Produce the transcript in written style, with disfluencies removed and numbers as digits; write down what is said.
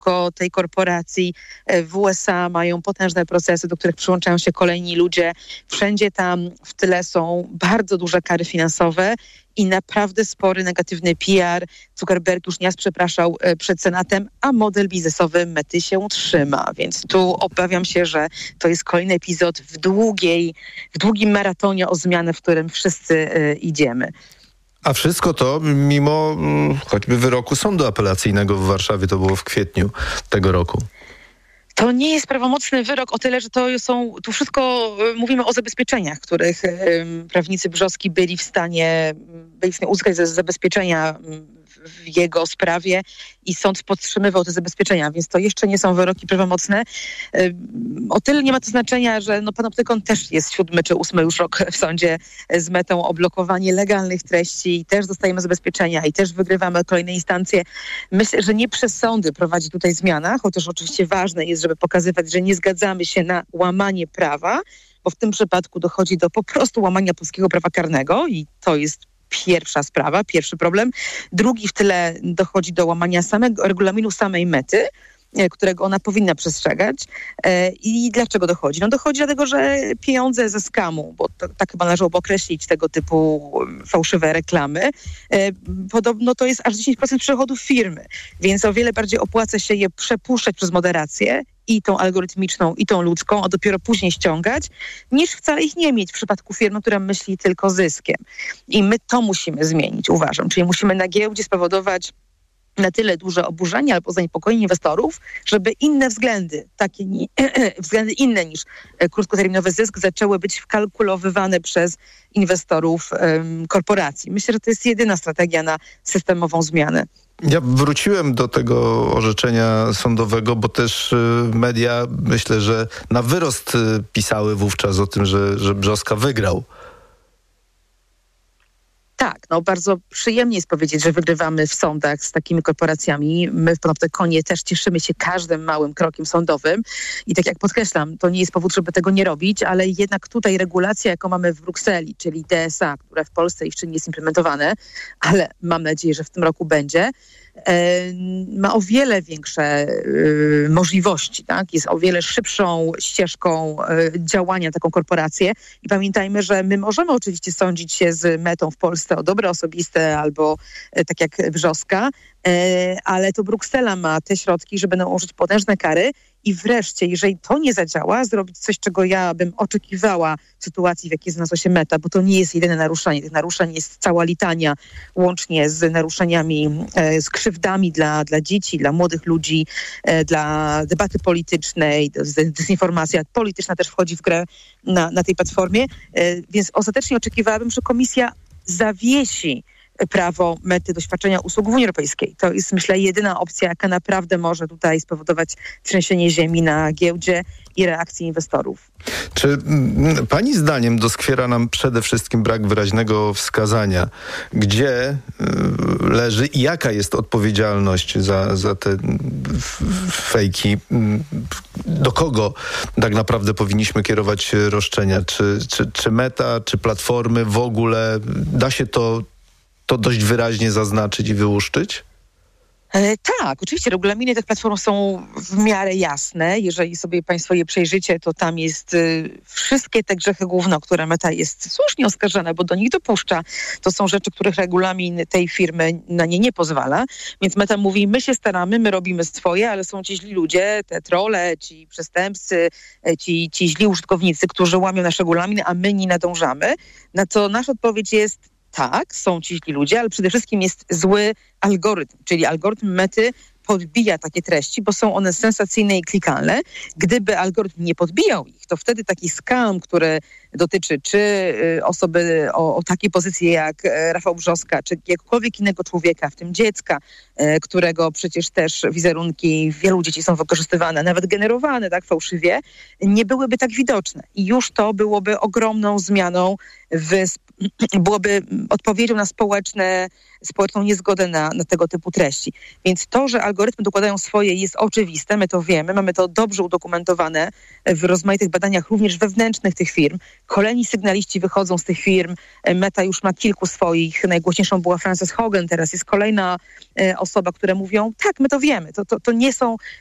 tej korporacji. W USA mają potężne procesy, do których przyłączają się kolejni ludzie. Wszędzie tam w tyle są bardzo duże kary finansowe i naprawdę spory negatywny PR. Zuckerberg już nieraz przepraszał przed Senatem, a model biznesowy Mety się trzyma. Więc tu obawiam się, że to jest kolejny epizod w długim maratonie o zmianę, w którym wszyscy idziemy. A wszystko to mimo choćby wyroku sądu apelacyjnego w Warszawie, to było w kwietniu tego roku. To nie jest prawomocny wyrok o tyle, że tu wszystko mówimy o zabezpieczeniach, których prawnicy Brzozki byli w stanie uzyskać zabezpieczenia w jego sprawie i sąd podtrzymywał te zabezpieczenia, więc to jeszcze nie są wyroki prawomocne. O tyle nie ma to znaczenia, że Panoptykon też jest 7. czy 8. już rok w sądzie z Metą o blokowanie legalnych treści i też dostajemy zabezpieczenia i też wygrywamy kolejne instancje. Myślę, że nie przez sądy prowadzi tutaj zmiana, chociaż oczywiście ważne jest, żeby pokazywać, że nie zgadzamy się na łamanie prawa, bo w tym przypadku dochodzi do po prostu łamania polskiego prawa karnego i to jest pierwsza sprawa, pierwszy problem. Drugi w tyle dochodzi do łamania samego regulaminu samej Mety, którego ona powinna przestrzegać. I dlaczego dochodzi? Dochodzi dlatego, że pieniądze ze skamu, bo tak chyba należałoby określić tego typu fałszywe reklamy, podobno to jest aż 10% przychodów firmy, więc o wiele bardziej opłaca się je przepuszczać przez moderację i tą algorytmiczną, i tą ludzką, a dopiero później ściągać, niż wcale ich nie mieć w przypadku firmy, która myśli tylko zyskiem. I my to musimy zmienić, uważam. Czyli musimy na giełdzie spowodować na tyle duże oburzenie albo zaniepokojenie inwestorów, żeby inne względy, względy inne niż krótkoterminowy zysk, zaczęły być wkalkulowywane przez inwestorów korporacji. Myślę, że to jest jedyna strategia na systemową zmianę. Ja wróciłem do tego orzeczenia sądowego, bo też media, myślę, że na wyrost pisały wówczas o tym, że Brzozka wygrał. Tak, bardzo przyjemnie jest powiedzieć, że wygrywamy w sądach z takimi korporacjami. My w Panoptykonie też cieszymy się każdym małym krokiem sądowym i tak jak podkreślam, to nie jest powód, żeby tego nie robić, ale jednak tutaj regulacja, jaką mamy w Brukseli, czyli DSA, które w Polsce jeszcze nie jest implementowane, ale mam nadzieję, że w tym roku będzie, ma o wiele większe możliwości, tak? Jest o wiele szybszą ścieżką działania taką korporację i pamiętajmy, że my możemy oczywiście sądzić się z Metą w Polsce o dobre osobiste albo tak jak Brzozka, ale to Bruksela ma te środki, żeby nałożyć potężne kary i wreszcie, jeżeli to nie zadziała, zrobić coś, czego ja bym oczekiwała w sytuacji, w jakiej znalazła się Meta, bo to nie jest jedyne naruszenie. Tych naruszeń jest cała litania, łącznie z naruszeniami, z krzywdami dla dzieci, dla młodych ludzi, dla debaty politycznej, dezinformacja polityczna też wchodzi w grę na tej platformie, więc ostatecznie oczekiwałabym, że komisja zawiesi prawo Mety do świadczenia usług w Unii Europejskiej. To jest, myślę, jedyna opcja, jaka naprawdę może tutaj spowodować trzęsienie ziemi na giełdzie i reakcji inwestorów. Czy pani zdaniem doskwiera nam przede wszystkim brak wyraźnego wskazania, gdzie leży i jaka jest odpowiedzialność za te fejki? Do kogo tak naprawdę powinniśmy kierować roszczenia? Czy Meta, czy platformy w ogóle? Da się to dość wyraźnie zaznaczyć i wyłuszczyć? Tak, oczywiście regulaminy tych platform są w miarę jasne. Jeżeli sobie państwo je przejrzycie, to tam jest wszystkie te grzechy główne, o które Meta jest słusznie oskarżana, bo do nich dopuszcza. To są rzeczy, których regulamin tej firmy na nie nie pozwala. Więc Meta mówi, my się staramy, my robimy swoje, ale są ci źli ludzie, te trolle, ci przestępcy, ci źli użytkownicy, którzy łamią nasz regulamin, a my nie nadążamy. Na co nasza odpowiedź jest, tak, są ci źli ludzie, ale przede wszystkim jest zły algorytm, czyli algorytm Mety podbija takie treści, bo są one sensacyjne i klikalne. Gdyby algorytm nie podbijał ich, to wtedy taki scam, który dotyczy czy osoby o takiej pozycji jak Rafał Brzozka, czy jakiegokolwiek innego człowieka, w tym dziecka, którego przecież też wizerunki wielu dzieci są wykorzystywane, nawet generowane tak fałszywie, nie byłyby tak widoczne. I już to byłoby ogromną zmianą w byłoby odpowiedzią na społeczną niezgodę na tego typu treści. Więc to, że algorytmy dokładają swoje, jest oczywiste, my to wiemy, mamy to dobrze udokumentowane w rozmaitych badaniach, również wewnętrznych tych firm. Kolejni sygnaliści wychodzą z tych firm. Meta już ma kilku swoich. Najgłośniejszą była Frances Hogan, teraz jest kolejna osoba, które mówią, tak, my to wiemy. To nie są